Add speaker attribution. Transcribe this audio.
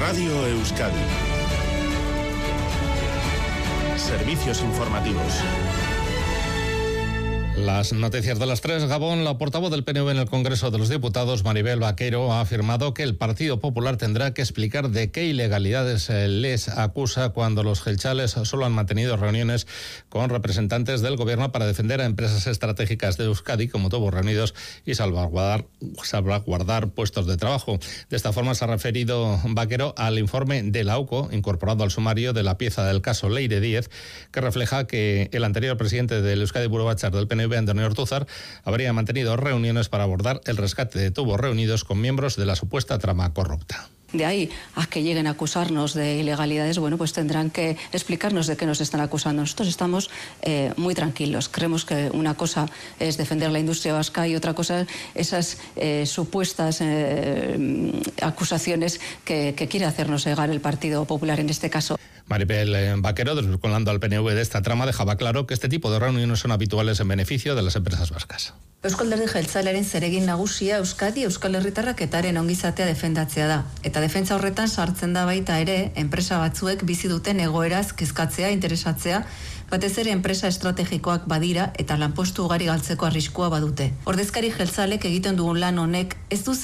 Speaker 1: Radio Euskadi. Servicios informativos.
Speaker 2: Las noticias de las 3. Gabón, la portavoz del PNV en el Congreso de los Diputados, Maribel Vaquero, ha afirmado que el Partido Popular tendrá que explicar de qué ilegalidades les acusa cuando los jeltzales solo han mantenido reuniones con representantes del Gobierno para defender a empresas estratégicas de Euskadi, como Tubos Reunidos, y salvaguardar puestos de trabajo. De esta forma se ha referido Vaquero al informe de la UCO, incorporado al sumario de la pieza del caso Leire Díez, que refleja que el anterior presidente del Euskadi Buru Batzar del PNV, Antonio Ortúzar, habría mantenido reuniones para abordar el rescate de Tubos Reunidos con miembros de la supuesta trama corrupta.
Speaker 3: De ahí a que lleguen a acusarnos de ilegalidades, bueno, pues tendrán que explicarnos de qué nos están acusando. Nosotros estamos muy tranquilos. Creemos que una cosa es defender la industria vasca y otra cosa esas supuestas acusaciones que quiere hacernos llegar el Partido Popular en este caso.
Speaker 2: Maribel Vaquero, desvinculando al PNV de esta trama, dejaba claro que este tipo de reuniones son habituales en beneficio de las empresas vascas.
Speaker 4: Eusko Alderdi Jeltzalearen zeregin nagusia Euskadi Euskal Herritarrak eta haren ongizatea defendatzea da. Eta defentsa horretan sartzen da baita ere enpresa batzuek bizi duten egoeraz kezkatzea, interesatzea, batez ere enpresa estrategikoak badira eta lanpostu ugari galtzeko arriskua badute. Ordezkari jeltzalek egiten dugun lan honek ez du